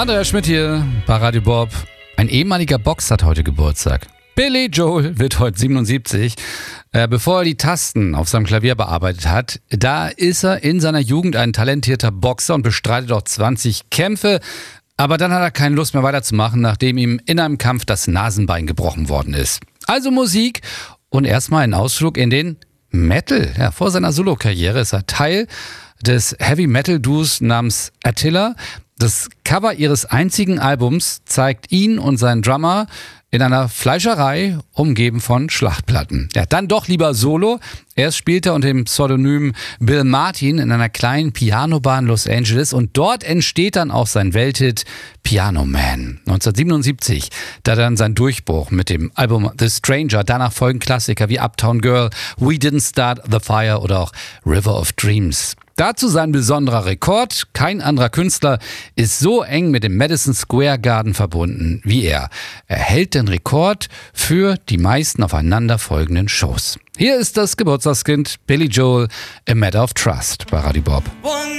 Andreas Schmidt hier bei Radio Bob. Ein ehemaliger Boxer hat heute Geburtstag. Billy Joel wird heute 77. Bevor er die Tasten auf seinem Klavier bearbeitet hat, da ist er in seiner Jugend ein talentierter Boxer und bestreitet auch 20 Kämpfe. Aber dann hat er keine Lust mehr weiterzumachen, nachdem ihm in einem Kampf das Nasenbein gebrochen worden ist. Also Musik und erstmal ein Ausflug in den Metal. Ja, vor seiner Solo-Karriere ist er Teil des Heavy-Metal-Duos namens Attila. Das Cover ihres einzigen Albums zeigt ihn und seinen Drummer in einer Fleischerei, umgeben von Schlachtplatten. Ja, dann doch lieber Solo. Erst spielt er unter dem Pseudonym Bill Martin in einer kleinen Pianobar in Los Angeles und dort entsteht dann auch sein Welthit Piano Man. 1977, da dann sein Durchbruch mit dem Album The Stranger, danach folgen Klassiker wie Uptown Girl, We Didn't Start the Fire oder auch River of Dreams. Dazu sein besonderer Rekord. Kein anderer Künstler ist so eng mit dem Madison Square Garden verbunden wie er. Er hält den Rekord für die meisten aufeinander folgenden Shows. Hier ist das Geburtstagskind Billy Joel, A Matter of Trust bei Radio Bob.